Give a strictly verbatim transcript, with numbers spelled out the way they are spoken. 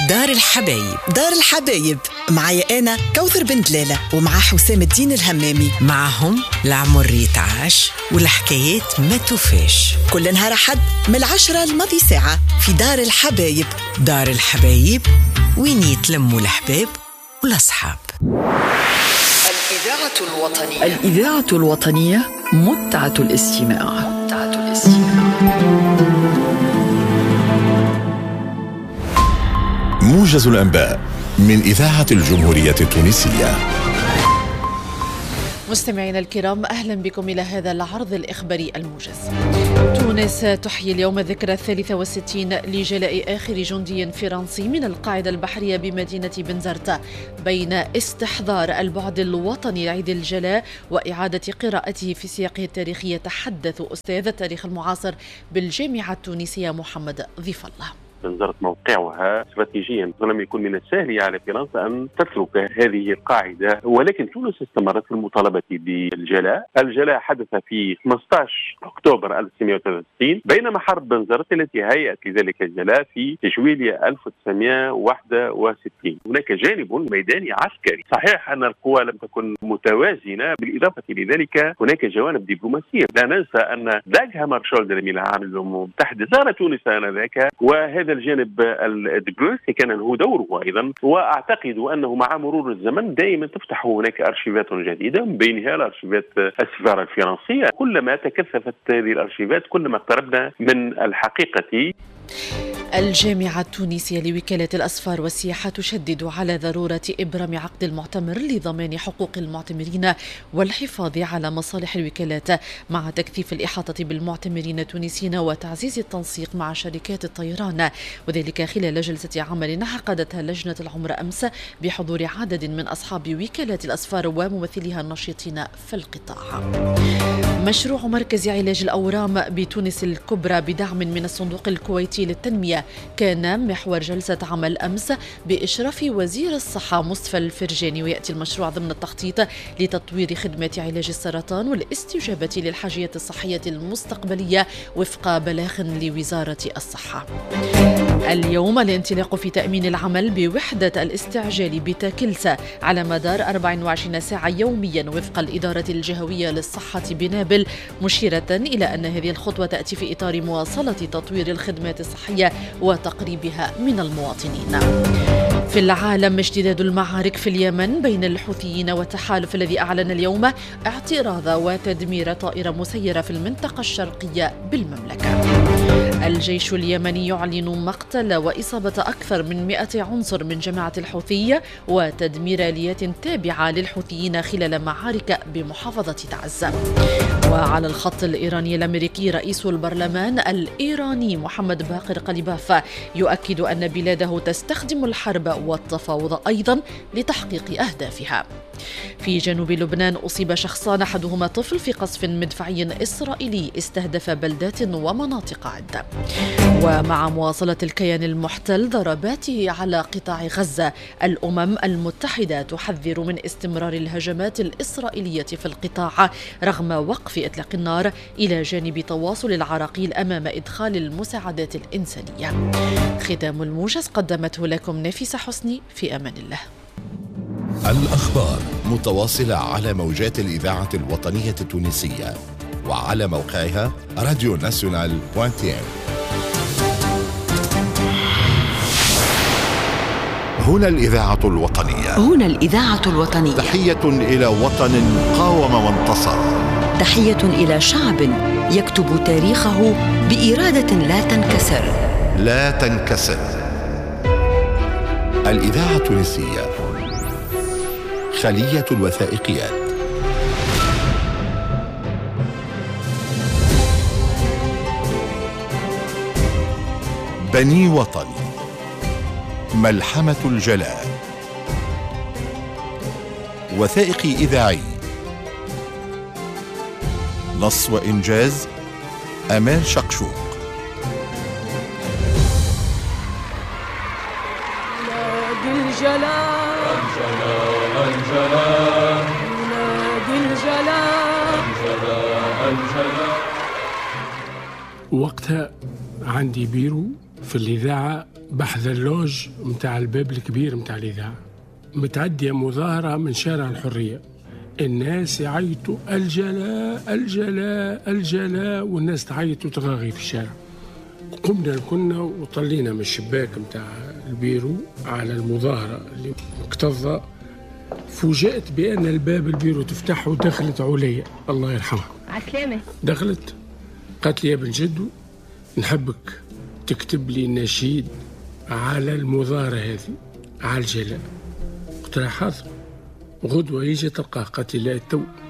دار الحبايب. دار الحبايب معايا أنا كوثر بن دلالة ومع حسام الدين الهمامي. معهم العمر يتعاش والحكايات ما توفاش. كل نهار أحد من العشرة الماضي ساعة في دار الحبايب. دار الحبايب وين يتلموا الحباب والأصحاب. الإذاعة الوطنية. الإذاعة الوطنية متعة الاستماع. متعة الاستماع. موجز الأنباء من إذاعة الجمهورية التونسية. مستمعينا الكرام، أهلا بكم إلى هذا العرض الإخباري الموجز. تونس تحيي اليوم الذكرى الثالثة والستين لجلاء آخر جندي فرنسي من القاعدة البحرية بمدينة بنزرت، بين استحضار البعد الوطني لعيد الجلاء وإعادة قراءته في سياقه التاريخي. يتحدث أستاذ التاريخ المعاصر بالجامعة التونسية محمد ضيف الله. بنزرت موقعها استراتيجيا، لم يكن من السهل على فرنسا أن تترك هذه القاعدة، ولكن تونس استمرت في المطالبة بالجلاء. الجلاء حدث في خمسة عشر أكتوبر ألف وتسعمائة وثلاثة وستين، بينما حرب بنزرت التي هيأت لذلك الجلاء في جويلية ألف وتسعمائة وواحد وستين. هناك جانب ميداني عسكري، صحيح أن القوى لم تكن متوازنة، بالإضافة لذلك هناك جوانب دبلوماسية. لا ننسى أن داغ هامارشولد الأمين العام للأمم المتحدة زار تونس آنذاك، وهذا الجانب الدبلوماسي كان له دوره أيضا. وأعتقد أنه مع مرور الزمن دائما تفتح هناك أرشيفات جديدة، من بينها الأرشيفات السفارة الفرنسية. كلما تكثفت هذه الأرشيفات كلما اقتربنا من الحقيقة. الجامعة التونسية لوكالة الأسفار والسياحة تشدد على ضرورة إبرام عقد المعتمر لضمان حقوق المعتمرين والحفاظ على مصالح الوكالات، مع تكثيف الإحاطة بالمعتمرين التونسيين وتعزيز التنسيق مع شركات الطيران، وذلك خلال جلسة عمل عقدتها لجنة العمر أمس بحضور عدد من أصحاب وكالات الأسفار وممثليها النشيطين في القطاع. مشروع مركز علاج الأورام بتونس الكبرى بدعم من الصندوق الكويتي للتنمية كان محور جلسة عمل أمس بإشراف وزير الصحة مصطفى الفرجاني، ويأتي المشروع ضمن التخطيط لتطوير خدمات علاج السرطان والاستجابة للحاجيات الصحية المستقبلية وفق بلاغ لوزارة الصحة. اليوم الانطلاق في تأمين العمل بوحدة الاستعجال بتاكلسا على مدار أربع وعشرين ساعة يوميا وفق الإدارة الجهوية للصحة بنابل، مشيرة إلى أن هذه الخطوة تأتي في إطار مواصلة تطوير الخدمات الصحية وتقريبها من المواطنين. في العالم، اشتداد المعارك في اليمن بين الحوثيين والتحالف الذي أعلن اليوم اعتراض وتدمير طائرة مسيرة في المنطقة الشرقية بالمملكة. الجيش اليمني يعلن مقتل وإصابة أكثر من مئة عنصر من جماعة الحوثية وتدمير آليات تابعة للحوثيين خلال معارك بمحافظة تعز. وعلى الخط الإيراني الأمريكي، رئيس البرلمان الإيراني محمد باقر قليباف يؤكد أن بلاده تستخدم الحرب والتفاوض أيضا لتحقيق أهدافها. في جنوب لبنان، أصيب شخصان أحدهما طفل في قصف مدفعي إسرائيلي استهدف بلدات ومناطق عدة. ومع مواصلة الكيان المحتل ضرباته على قطاع غزة، الأمم المتحدة تحذر من استمرار الهجمات الإسرائيلية في القطاع رغم وقف إطلاق النار، إلى جانب تواصل العراقيل أمام إدخال المساعدات الإنسانية. ختام الموجز قدمته لكم نفيسة حسني، في أمان الله. الأخبار متواصلة على موجات الإذاعة الوطنية التونسية وعلى موقعها راديو ناسيونال بوانتين. هنا الإذاعة الوطنية. هنا الإذاعة الوطنية. تحية إلى وطن قاوم وانتصر. تحية إلى شعب يكتب تاريخه بإرادة لا تنكسر. لا تنكسر. الإذاعة التونسية. خلية الوثائقيات. بني وطن. ملحمة الجلاء. وثائقي إذاعي. نص وإنجاز أمال شقشوق. نادي الجلاء الجلاء الجلاء نادي الجلاء الجلاء الجلاء. وقتها عندي بيرو في الإذاعة بحث اللوج متاع الباب الكبير متاع الإذاعة، متعدية مظاهرة من شارع الحرية، الناس يعيطوا الجلاء الجلاء الجلاء، والناس تعيط وتغاغي في الشارع. قمنا كنا وطلينا من الشباك متاع البيرو على المظاهرة اللي مكتظة. فوجئت بأن الباب البيرو تفتح ودخلت عليا الله يرحمها. عسلامة. دخلت قالت لي يا بن جدو نحبك تكتب لي نشيد على المظاهرة هذه على الجلاء. قلت لها حاضر، غدوة يجي تلقاه. قالت لي لا تو